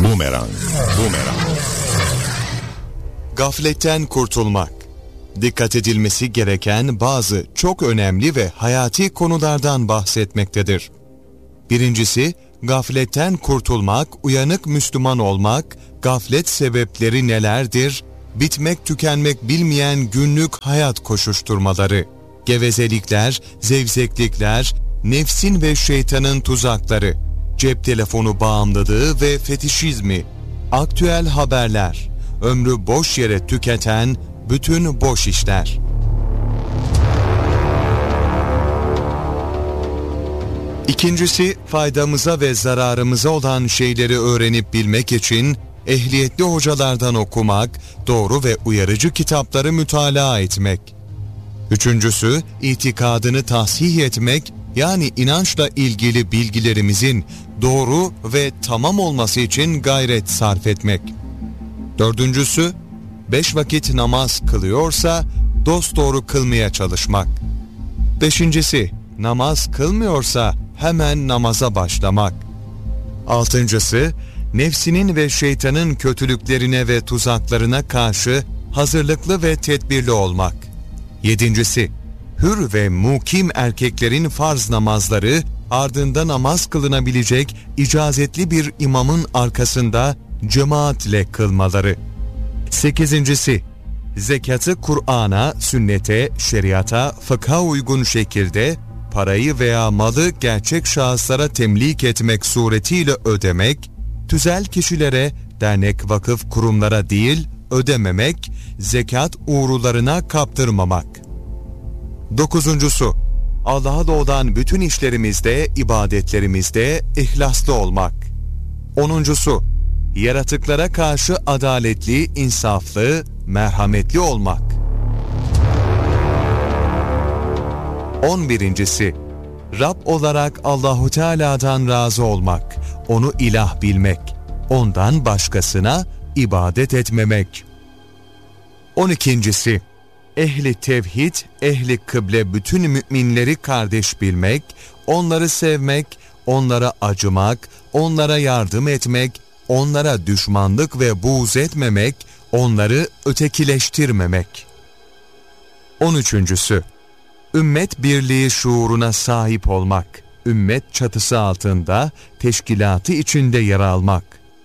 Bumerang. Gafletten kurtulmak. Dikkat edilmesi gereken bazı çok önemli ve hayati konulardan bahsetmektedir. Birincisi, gafletten kurtulmak, uyanık Müslüman olmak, gaflet sebepleri nelerdir, bitmek tükenmek bilmeyen günlük hayat koşuşturmaları, gevezelikler, zevzeklikler, nefsin ve şeytanın tuzakları, cep telefonu bağımlılığı ve fetişizmi, aktüel haberler, ömrü boş yere tüketen bütün boş işler. İkincisi, faydamıza ve zararımıza olan şeyleri öğrenip bilmek için ehliyetli hocalardan okumak, doğru ve uyarıcı kitapları mütalaa etmek. Üçüncüsü, itikadını tahsih etmek, yani inançla ilgili bilgilerimizin doğru ve tamam olması için gayret sarf etmek. Dördüncüsü, 5 vakit namaz kılıyorsa dosdoğru kılmaya çalışmak. Beşincisi, namaz kılmıyorsa hemen namaza başlamak. Altıncısı, nefsinin ve şeytanın kötülüklerine ve tuzaklarına karşı hazırlıklı ve tedbirli olmak. Yedincisi, hür ve mukim erkeklerin farz namazları ardında namaz kılınabilecek icazetli bir imamın arkasında cemaatle kılmaları. Sekizincisi, zekatı Kur'an'a, sünnete, şeriata, fıkha uygun şekilde parayı veya malı gerçek şahıslara temlik etmek suretiyle ödemek, tüzel kişilere, dernek, vakıf, kurumlara değil ödememek, zekat uğrularına kaptırmamak. Dokuzuncusu, Allah'a doğudan bütün işlerimizde, ibadetlerimizde ihlaslı olmak. Onuncusu, yaratıklara karşı adaletli, insaflı, merhametli olmak. 11. Rab olarak Allahu Teala'dan razı olmak, onu ilah bilmek, ondan başkasına ibadet etmemek. 12. Ehli tevhid, ehli kıble bütün müminleri kardeş bilmek, onları sevmek, onlara acımak, onlara yardım etmek, onlara düşmanlık ve buğz etmemek, onları ötekileştirmemek. 13. Ümmet birliği şuuruna sahip olmak, ümmet çatısı altında, teşkilatı içinde yer almak.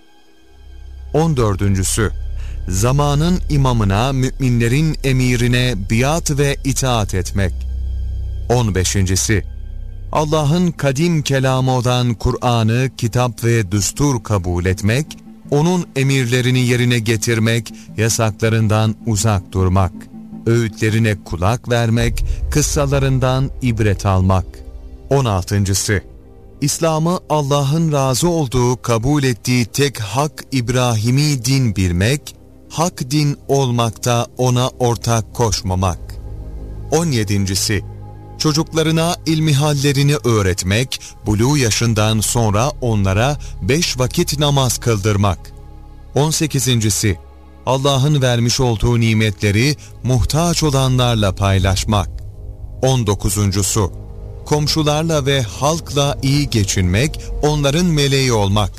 14. Zamanın imamına, müminlerin emirine biat ve itaat etmek. 15. Allah'ın kadim kelamı olan Kur'an'ı kitap ve düstur kabul etmek, onun emirlerini yerine getirmek, yasaklarından uzak durmak, öğütlerine kulak vermek, kıssalarından ibret almak. 16. İslam'ı Allah'ın razı olduğu, kabul ettiği tek hak İbrahimi din bilmek, hak din olmakta ona ortak koşmamak. 17. Çocuklarına ilmihallerini öğretmek, buluğ yaşından sonra onlara 5 vakit namaz kıldırmak. 18. Allah'ın vermiş olduğu nimetleri muhtaç olanlarla paylaşmak. 19. Komşularla ve halkla iyi geçinmek, onların meleği olmak.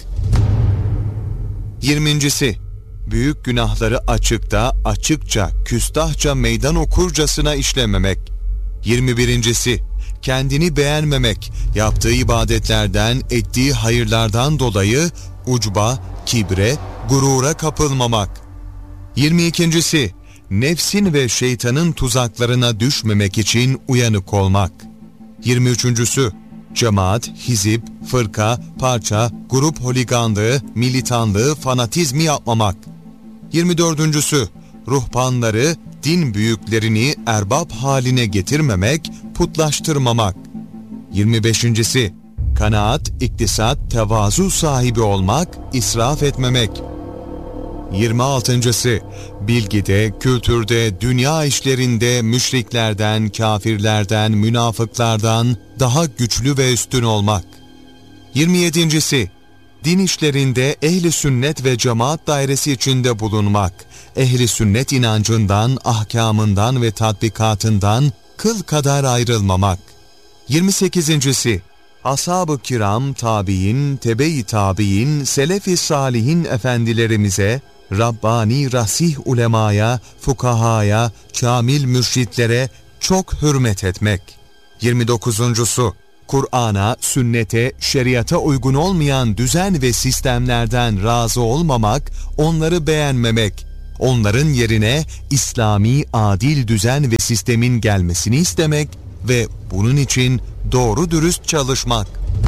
20. Büyük günahları açıkça, küstahça meydan okurcasına işlememek. 21. Kendini beğenmemek, yaptığı ibadetlerden, ettiği hayırlardan dolayı ucba, kibre, gurura kapılmamak. 22. Nefsin ve şeytanın tuzaklarına düşmemek için uyanık olmak. 23. Cemaat, hizip, fırka, parça, grup holiganlığı, militanlığı, fanatizmi yapmamak. 24. Ruhbanları, din büyüklerini erbap haline getirmemek, putlaştırmamak. 25. Kanaat, iktisat, tevazu sahibi olmak, israf etmemek. 26. Bilgide, kültürde, dünya işlerinde müşriklerden, kafirlerden, münafıklardan daha güçlü ve üstün olmak. 27. Din işlerinde ehli sünnet ve cemaat dairesi içinde bulunmak, ehli sünnet inancından, ahkamından ve tatbikatından kıl kadar ayrılmamak. 28. ashab-ı kiram, tabiin, tebe-i tabiin, selef-i salihin efendilerimize, Rabbani rasih ulemaya, fukahaya, kamil mürşitlere çok hürmet etmek. 29'uncusu, Kur'an'a, sünnete, şeriata uygun olmayan düzen ve sistemlerden razı olmamak, onları beğenmemek, onların yerine İslami adil düzen ve sistemin gelmesini istemek ve bunun için doğru dürüst çalışmak.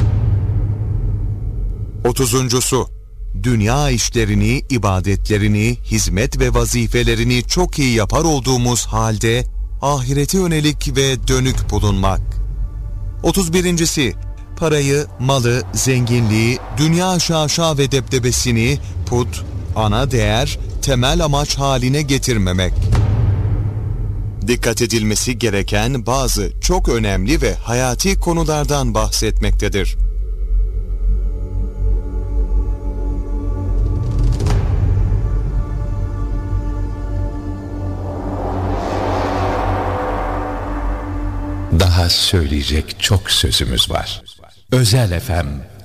30'uncusu, dünya işlerini, ibadetlerini, hizmet ve vazifelerini çok iyi yapar olduğumuz halde ahirete yönelik ve dönük bulunmak. 31'incisi, parayı, malı, zenginliği, dünya şaşa ve debdebesini put, ana değer, temel amaç haline getirmemek. Dikkat edilmesi gereken bazı çok önemli ve hayati konulardan bahsetmektedir. Daha söyleyecek çok sözümüz var. Özel FM